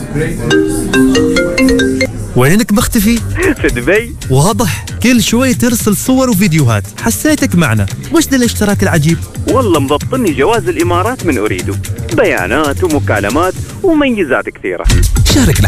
وينك مختفي؟ في دبي. واضح كل شوي ترسل صور وفيديوهات، حسيتك معنا. وش ذا الاشتراك العجيب؟ والله مضبطني جواز الإمارات من أريده، بيانات ومكالمات وميزات كثيرة. شاركنا